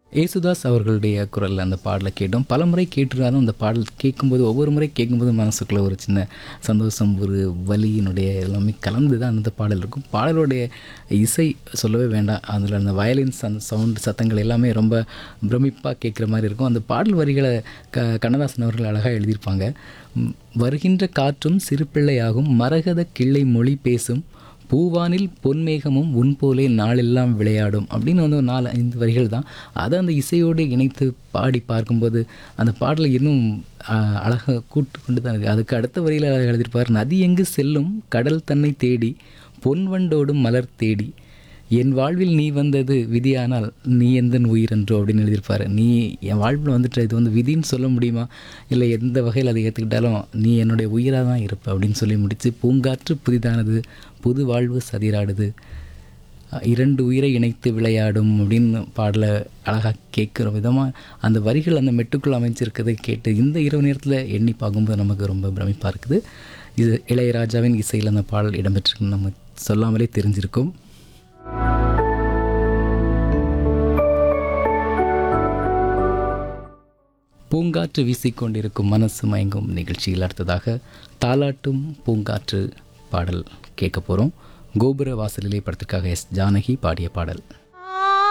ஏசுதாஸ் அவர்களுடைய குரலில் அந்த பாடலை கேட்டோம். பலமுறை கேட்டிருந்தாலும் அந்த பாடல் கேட்கும்போது ஒவ்வொரு முறை கேட்கும்போது மனசுக்குள்ளே ஒரு சின்ன சந்தோஷம், ஒரு வலியினுடைய எல்லாமே கலந்து தான் அந்த பாடல் இருக்கும். பாடலுடைய இசை சொல்லவே வேண்டாம். அதில் அந்த வயலின்ஸ் அந்த சவுண்ட் சத்தங்கள் எல்லாமே ரொம்ப பிரமிப்பாக கேட்குற மாதிரி இருக்கும். அந்த பாடல் வரிகளை கண்ணதாசன் அவர்கள் அழகாக எழுதியிருப்பாங்க. வருகின்ற காற்றும் சிறு பிள்ளையாகும், மரகத கிள்ளை மொழி பேசும், பூவானில் பொன்மேகமும் உன் போலே நாளெல்லாம் விளையாடும் அப்படின்னு வந்து ஒரு 4-5 வரிகள் தான். அதை அந்த இசையோடு இணைத்து பாடி பார்க்கும்போது அந்த பாடலை இன்னும் அழகாக கூட்டு கொண்டு தான் இருக்குது. அதுக்கு அடுத்த வரியில் எழுதியிருப்பார், நதி எங்கு செல்லும் கடல் தன்னை தேடி, பொன்வண்டோடும் மலர் தேடி, என் வாழ்வில் நீ வந்தது விதியானால் நீ எந்தன் உயிரென்றோ அப்படின்னு எழுதியிருப்பார். நீ என் வாழ்வில் வந்துட்டு இது வந்து விதின்னு சொல்ல முடியுமா, இல்லை எந்த வகையில் அதை ஏற்றுக்கிட்டாலும் நீ என்னுடைய உயிராக தான் இருப்ப அப்படின்னு சொல்லி முடித்து, பூங்காற்று புதிதானது புது வாழ்வு சதிராடுது, 2 உயிரை இணைத்து விளையாடும் அப்படின்னு பாடலை அழகாக கேட்குற விதமாக அந்த வரிகள் அந்த மெட்டுக்குள் அமைச்சிருக்கிறதை கேட்டு இந்த இரவு நேரத்தில் எண்ணி பார்க்கும்போது நமக்கு ரொம்ப பிரமிப்பாக இருக்குது. இது இளையராஜாவின் இசையில் அந்த பாடல் இடம்பெற்றிருக்குன்னு நம்ம சொல்லாமலே தெரிஞ்சிருக்கும். பூங்காற்று வீசிக்கொண்டிருக்கும் மனசு மயங்கும் நிகழ்ச்சியில் அடுத்ததாக தாலாட்டும் பூங்காற்று பாடல் கேட்க போகிறோம். கோபுர வாசலிலே படத்திற்காக எஸ். ஜானகி பாடிய பாடல்.